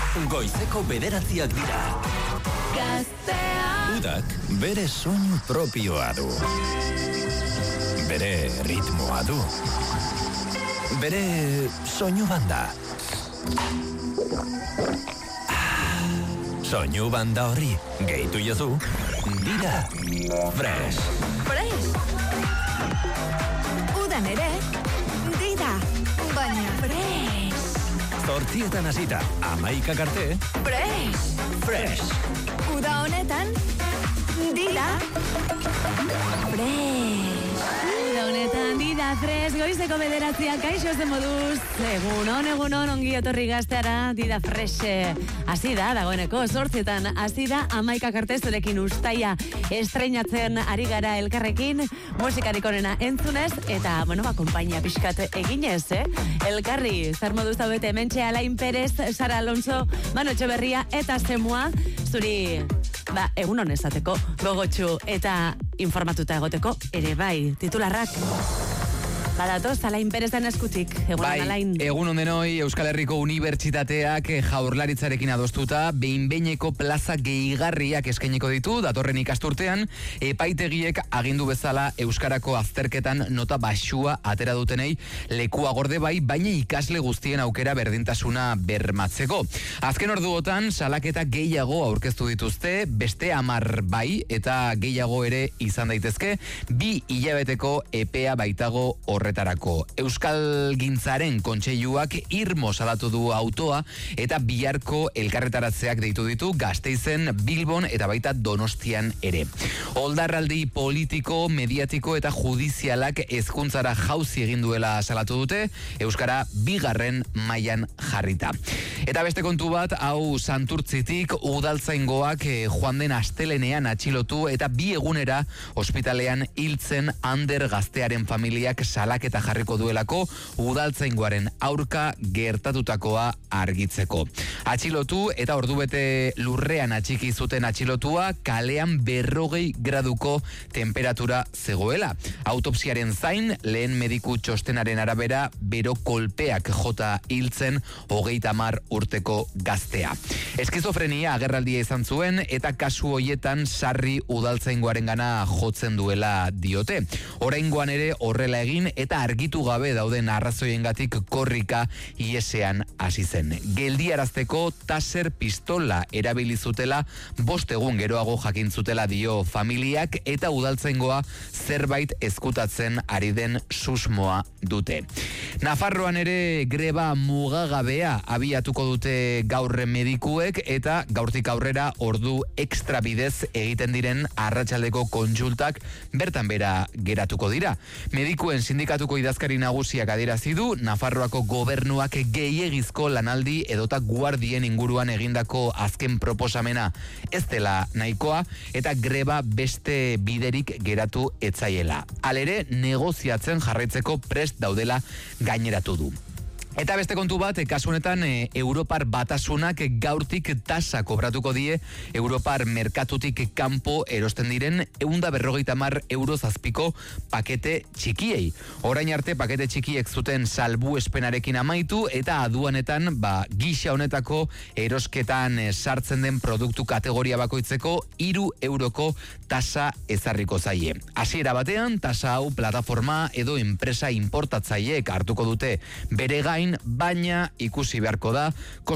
Goizeko 9:00 dira. Gaztea. Udak bere soinu propioa du. Bere ritmoa du. Bere soinu banda. Soinu banda horri gehitu jozu. Dira Fresh. Fresh. Udan ere, dira, baina fresh. 8:00 hasita, 11:00 arte. Fresh. Fresh. Uda honetan, dira fresh. Uda honetan, dira fresh. Goizeko 9:00 kaixo zen moduz. Egunon, ongi etorri Gazteara, dira fresh. Hasi da, dagoeneko, 8:00 hasi da, 11:00 arte zurekin ustaia estreinatzen ari gara elkarrekin, musikarik onena entzunez, eta, konpainia pixkat eginez, Elkarri, zer moduz hauete, hementxe Alain Perez, Sara Alonso, Manu Etxeberria, eta Zemua, zuri, egun honezateko, gogotxu eta informatuta egoteko, ere bai, titularrak. Badatoz, Alain Perezen eskutik. Egun Alain. Egun ondenoi, Euskal Herriko Unibertsitateak Jaurlaritzarekin adostuta, behin-behineko plaza gehigarriak eskainiko ditu, datorren ikasturtean, epaitegiek agindu bezala Euskarako azterketan nota baxua atera dutenei lekua gorde bai, baina ikasle guztien aukera berdintasuna bermatzeko. Azken orduotan, salaketa gehiago aurkeztu dituzte, beste 10 bai, eta gehiago ere izan daitezke, 2 hilabeteko epea baitago horretarako. Euskal Gintzaren kontseiluak irmo salatu du autoa eta biharko elkarretaratzeak deitu ditu Gasteizen, Bilbon eta baita Donostian ere. Oldarraldi politiko, mediatiko eta judizialak hezkuntzara jauzi egin duela salatu dute, Euskara 2. mailan jarrita. Eta beste kontu bat, hau Santurtzitik udaltzaingoak joan den astelenean atxilotu eta 2 egunera ospitalean hiltzen Ander gaztearen familiak salaketa jarriko duelako udaltzaingoaren aurka gertatutakoa argitzeko. Atxilotu eta ordubete lurrean atxiki zuten atxilotua kalean 40 graduko temperatura zegoela. Autopsiaren zain, lehen mediku txostenaren arabera, bero kolpeak jota hiltzen 30 urteko gaztea. Eskizofrenia agerraldia izan zuen eta kasu hoietan sarri udaltzaingoaren gana jotzen duela diote. Oraingoan ere horrela egin eta argitu gabe dauden arrazoiengatik korrika iesean hasi zen. Geldiarazteko taser pistola erabili zutela 5 egun geroago jakin zutela dio familiak eta udaltzaingoa zerbait ezkutatzen ari den susmoa dute. Nafarroan ere greba mugagabea abiatuko dute gaur medikuek eta gaurtik aurrera ordu extra bidez egiten diren arratsaldeko kontsultak bertan bera geratuko dira. Medikuen sindikatuko idazkari nagusiak adierazi du Nafarroako gobernuak gehiegizko lanaldi edota guardien inguruan egindako azken proposamena ez dela nahikoa eta greba beste biderik geratu etzaiela. Halere negoziatzen jarraitzeko prest daudela gaineratu du. Eta beste kontu bat, kasu honetan Europar Batasunak gaurtik tasa kobratuko die Europar merkatutik kanpo erosten diren 150 euro zazpiko pakete txikiei. Orain arte pakete txikiek zuten salbuespenarekin amaitu eta aduanetan gisa honetako erosketan sartzen den produktu kategoria bakoitzeko 3 euroko tasa ezarriko zaie. Hasiera batean, tasa hau plataforma edo enpresa importatzaileek hartuko dute bere gain, baina ikusi beharko da